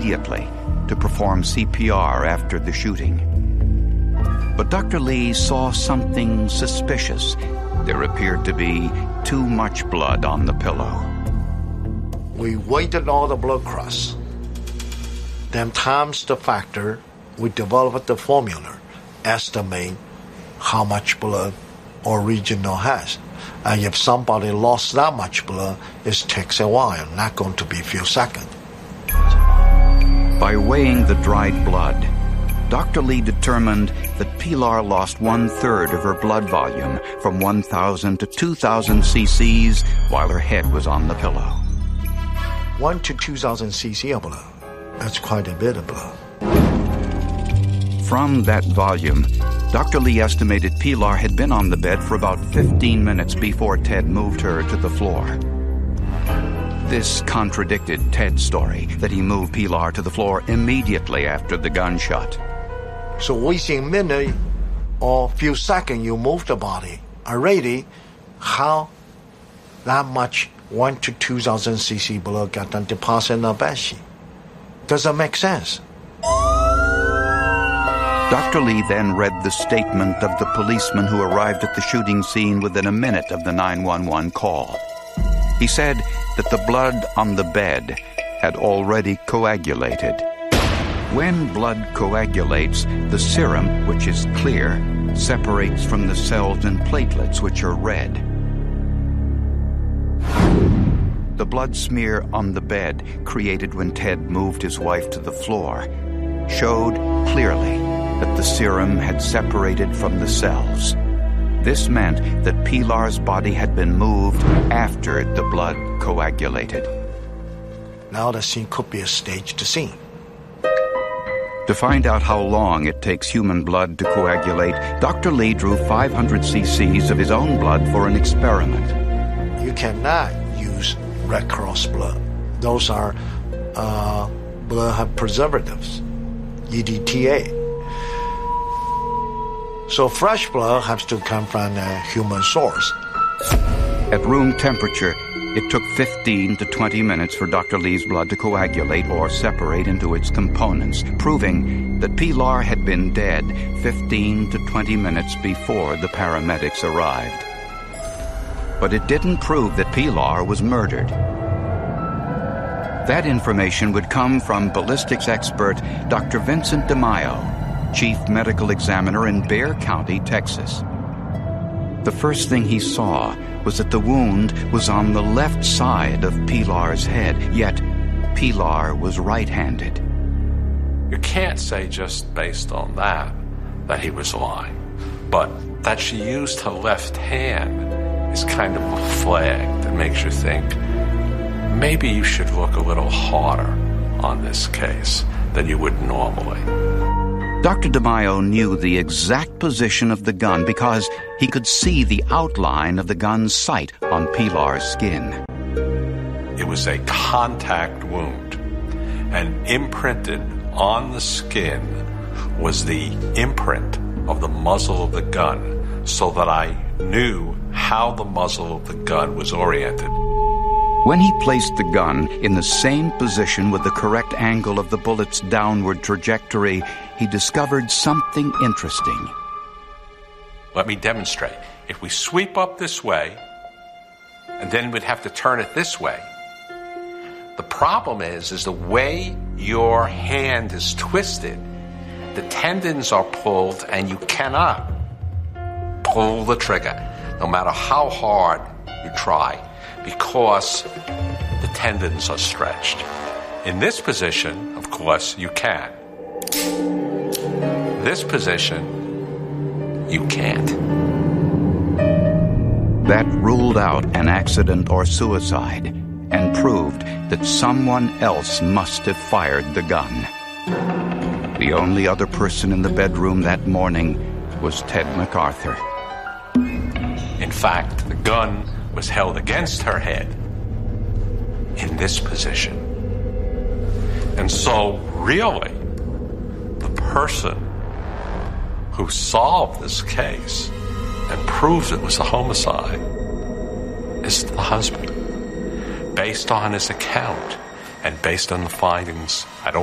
immediately to perform CPR after the shooting. But Dr. Lee saw something suspicious. There appeared to be too much blood on the pillow. We weighted all the blood cross. Then times the factor, we developed the formula, estimate how much blood original has. And if somebody lost that much blood, it takes a while, not going to be a few seconds. By weighing the dried blood, Dr. Lee determined that Pilar lost 1/3 of her blood volume, from 1,000 to 2,000 cc's, while her head was on the pillow. 1 to 2,000 cc of blood. That's quite a bit of blood. From that volume, Dr. Lee estimated Pilar had been on the bed for about 15 minutes before Ted moved her to the floor. This contradicted Ted's story that he moved Pilar to the floor immediately after the gunshot. So within a minute or few seconds you move the body. Already, how that much 1 to 2,000 cc blood got deposited in the bed sheet? Doesn't make sense. Dr. Lee then read the statement of the policeman who arrived at the shooting scene within a minute of the 911 call. He said that the blood on the bed had already coagulated. When blood coagulates, the serum, which is clear, separates from the cells and platelets, which are red. The blood smear on the bed, created when Ted moved his wife to the floor, showed clearly that the serum had separated from the cells. This meant that Pilar's body had been moved after the blood coagulated. Now the scene could be a staged scene. To find out how long it takes human blood to coagulate, Dr. Lee drew 500 cc's of his own blood for an experiment. You cannot use Red Cross blood. Those are blood have preservatives, EDTA. So fresh blood has to come from a human source. At room temperature, it took 15 to 20 minutes for Dr. Lee's blood to coagulate or separate into its components, proving that Pilar had been dead 15 to 20 minutes before the paramedics arrived. But it didn't prove that Pilar was murdered. That information would come from ballistics expert Dr. Vincent DeMaio, Chief Medical Examiner in Bexar County, Texas. The first thing he saw was that the wound was on the left side of Pilar's head, yet Pilar was right-handed. You can't say just based on that he was lying. But that she used her left hand is kind of a flag that makes you think maybe you should look a little harder on this case than you would normally. Dr. DeMaio knew the exact position of the gun because he could see the outline of the gun's sight on Pilar's skin. It was a contact wound, and imprinted on the skin was the imprint of the muzzle of the gun, so that I knew how the muzzle of the gun was oriented. When he placed the gun in the same position with the correct angle of the bullet's downward trajectory, he discovered something interesting. Let me demonstrate. If we sweep up this way, and then we'd have to turn it this way, the problem is the way your hand is twisted, the tendons are pulled, and you cannot pull the trigger, no matter how hard you try, because the tendons are stretched. In this position, of course, you can. This position, you can't. That ruled out an accident or suicide and proved that someone else must have fired the gun. The only other person in the bedroom that morning was Ted MacArthur. In fact, the gun was held against her head in this position. And so, really, the person who solved this case and proves it was a homicide is the husband, based on his account and based on the findings at